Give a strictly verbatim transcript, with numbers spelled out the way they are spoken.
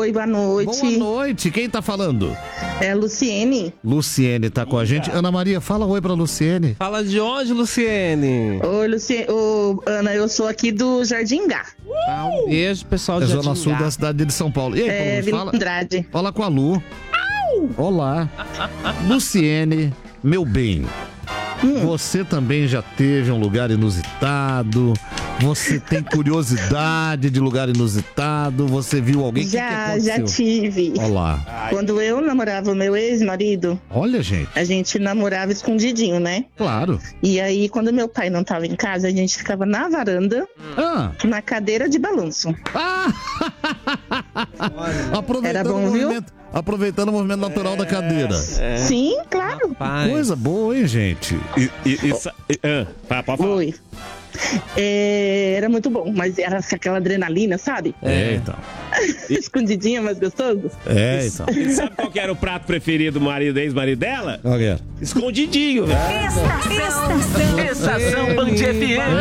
Oi, boa noite. Boa noite, quem tá falando? É Luciene. Luciene tá com a gente. Ana Maria, fala oi pra Luciene. Fala de onde, Luciene? Oi, Luciene. Ô, Ana, eu sou aqui do Jardim Gá. Ah, um beijo, pessoal de É Jardim zona sul Gá. da cidade de São Paulo. E aí, É, Paulo, Vila fala, Andrade. fala com a Lu. Olá. Luciene, meu bem. Hum. Você também já teve um lugar inusitado? Você tem curiosidade de lugar inusitado? Você viu alguém? Que Já, que já aconteceu? tive. Olá. Quando eu namorava o meu ex-marido, Olha, gente. a gente namorava escondidinho, né? Claro. E aí, quando meu pai não tava em casa, a gente ficava na varanda, Ah. na cadeira de balanço. Ah! Aproveitando, Era bom, o viu? movimento, aproveitando o movimento natural da cadeira. Sim, claro. Rapaz. Coisa boa, hein, gente? E, e, e, sa- e- ah, tá, pode falar. Oi. É, era muito bom, mas era aquela adrenalina, sabe? É, então. Escondidinha, mas gostoso. É, então. E sabe qual que era o prato preferido do marido, ex-marido dela? Olha. Escondidinho, velho. Estação Band F M.